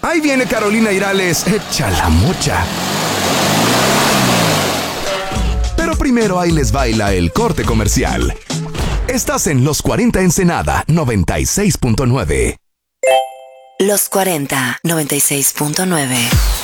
Ahí viene Carolina Irales, echa la mocha. Pero primero ahí les baila el corte comercial. Estás en Los 40 Ensenada 96.9. Los 40 96.9.